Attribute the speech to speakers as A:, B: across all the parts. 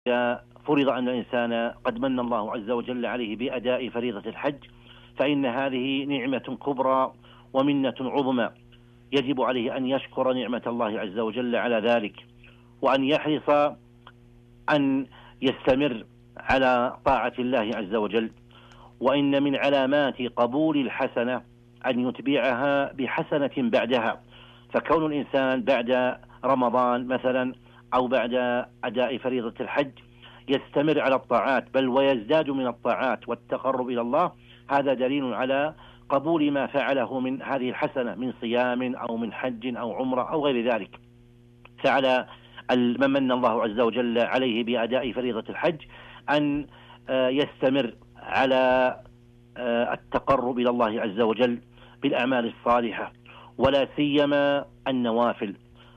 A: إذا فرض أن الإنسان قد من الله عز وجل عليه بأداء فريضة الحج، فإن هذه نعمة كبرى ومنة عظمى، يجب عليه أن يشكر نعمة الله عز وجل على ذلك، وأن يحرص أن يستمر على طاعة الله عز وجل. وإن من علامات قبول الحسنة أن يتبعها بحسنة بعدها، فكون الإنسان بعد رمضان مثلا أو بعد أداء فريضة الحج يستمر على الطاعات بل ويزداد من الطاعات والتقرب إلى الله، هذا دليل على قبول ما فعله من هذه الحسنة من صيام أو من حج أو عمرة أو غير ذلك. فعلى من من الله عز وجل عليه بأداء فريضة الحج أن يستمر على التقرب إلى الله عز وجل بالأعمال الصالحة، ولا سيما النوافل،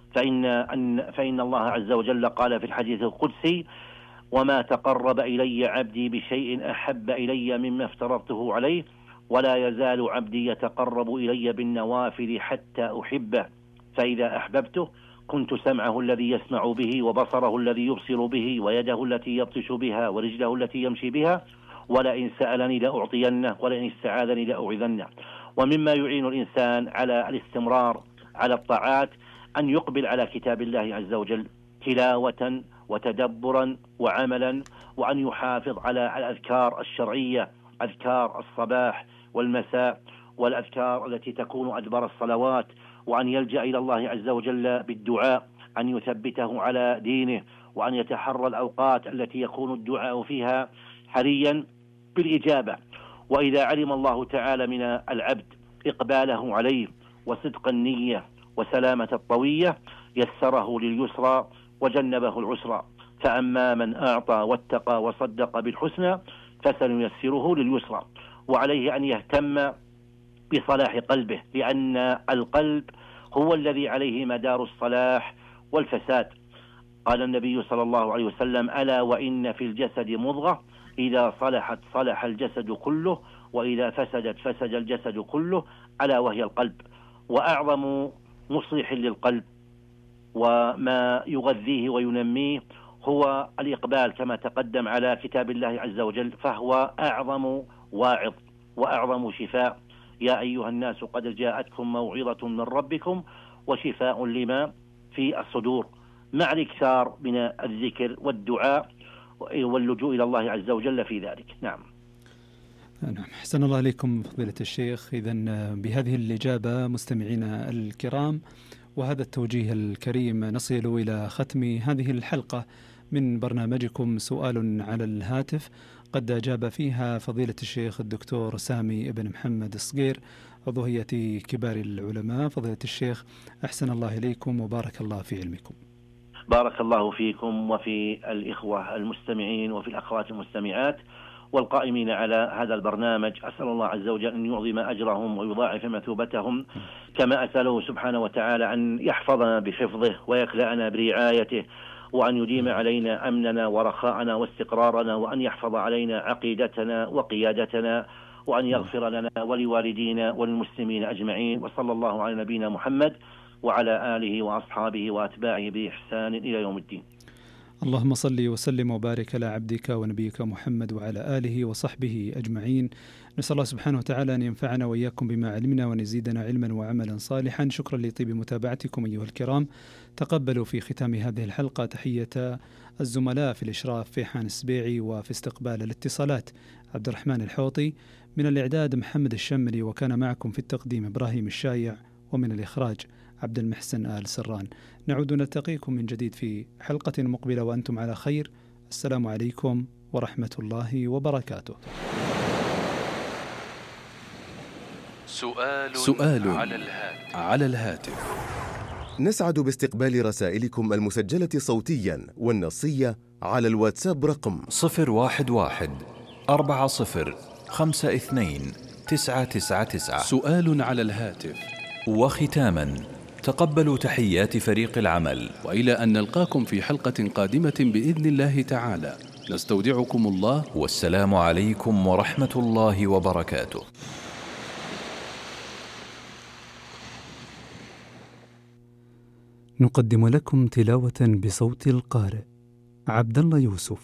A: فإن الله عز وجل قال في الحديث القدسي: وما تقرب إلي عبدي بشيء أحب إلي مما افترضته عليه، ولا يزال عبدي يتقرب إلي بالنوافل حتى أحبه، فإذا أحببته كنت سمعه الذي يسمع به، وبصره الذي يبصر به، ويده التي يبطش بها، ورجله التي يمشي بها، ولئن سألني لأعطينه، ولئن استعاذني لأعيذنه. ومما يعين الإنسان على الاستمرار على الطاعات أن يقبل على كتاب الله عز وجل تلاوة وتدبرا وعملا، وأن يحافظ على الأذكار الشرعية، أذكار الصباح والمساء، والأذكار التي تكون أدبر الصلوات، وأن يلجأ إلى الله عز وجل بالدعاء أن يثبته على دينه، وأن يتحرى الأوقات التي يكون الدعاء فيها حريا بالإجابة. وإذا علم الله تعالى من العبد إقباله عليه وصدق النية وسلامة الطوية يسره لليسرى وجنبه العسرى. فأما من أعطى واتقى وصدق بالحسنى فسنيسره لليسرى. وعليه أن يهتم بصلاح قلبه، لأن القلب هو الذي عليه مدار الصلاح والفساد. قال النبي صلى الله عليه وسلم: ألا وإن في الجسد مضغة إذا صلحت صلح الجسد كله، وإذا فسدت فسد الجسد كله، ألا وهي القلب. وأعظم مصلح للقلب وما يغذيه وينميه هو الإقبال كما تقدم على كتاب الله عز وجل، فهو أعظم واعظ وأعظم شفاء. يا أيها الناس قد جاءتكم موعظة من ربكم وشفاء لما في الصدور، مع الإكثار من الذكر والدعاء واللجوء إلى الله عز وجل في ذلك. نعم.
B: أحسن الله عليكم فضيلة الشيخ. إذن بهذه الإجابة مستمعينا الكرام وهذا التوجيه الكريم نصل إلى ختم هذه الحلقة من برنامجكم سؤال على الهاتف، قد أجاب فيها فضيلة الشيخ الدكتور سامي بن محمد الصقير، عضو هيئة كبار العلماء. فضيلة الشيخ أحسن الله إليكم وبارك الله في علمكم.
A: بارك الله فيكم وفي الإخوة المستمعين وفي الأخوات المستمعات والقائمين على هذا البرنامج. أسأل الله عز وجل أن يعظم أجرهم ويضاعف مثوبتهم، كما أسأله سبحانه وتعالى أن يحفظنا بحفظه ويكلأنا برعايته، وأن يديم علينا أمننا ورخاءنا واستقرارنا، وأن يحفظ علينا عقيدتنا وقيادتنا، وأن يغفر لنا ولوالدينا وللمسلمين أجمعين. وصلى الله على نبينا محمد وعلى آله وأصحابه وأتباعه بإحسان إلى يوم الدين.
B: اللهم صل وسلم وبارك على عبدك ونبيك محمد وعلى آله وصحبه أجمعين. نسأل الله سبحانه وتعالى أن ينفعنا وإياكم بما علمنا وأن يزيدنا علما وعملا صالحا. شكرا لطيب متابعتكم أيها الكرام. تقبلوا في ختام هذه الحلقة تحية الزملاء في الإشراف فيحان السبيعي، وفي استقبال الاتصالات عبد الرحمن الحوطي، من الإعداد محمد الشملي، وكان معكم في التقديم إبراهيم الشايع، ومن الإخراج عبد المحسن آل سران. نعود نلتقيكم من جديد في حلقة مقبلة وأنتم على خير. السلام عليكم ورحمة الله وبركاته.
C: سؤال على الهاتف. نسعد باستقبال رسائلكم المسجلة صوتيا والنصية على الواتساب رقم 011-40-52-999. سؤال على الهاتف. وختاما تقبلوا تحيات فريق العمل، وإلى أن نلقاكم في حلقة قادمة بإذن الله تعالى، نستودعكم الله، والسلام عليكم ورحمة الله وبركاته.
B: نقدم لكم تلاوة بصوت القارئ عبد الله يوسف.